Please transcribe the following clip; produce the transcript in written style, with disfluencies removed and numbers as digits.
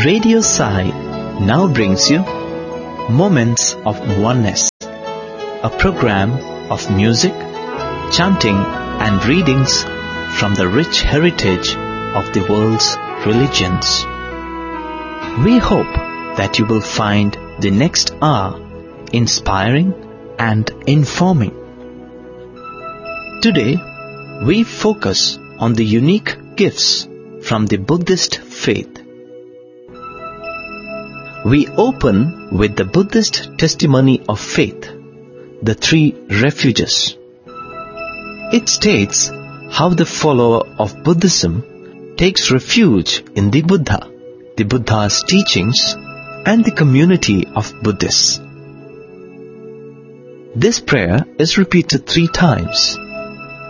Radio Sai now brings you Moments of Oneness, a program of music, chanting and readings from the rich heritage of the world's religions. We hope that you will find the next hour inspiring and informing. Today, we focus on the unique gifts from the Buddhist faith. We open with the Buddhist testimony of faith, the three refuges. It states how the follower of Buddhism takes refuge in the Buddha's teachings, and the community of Buddhists. This prayer is repeated 3 times.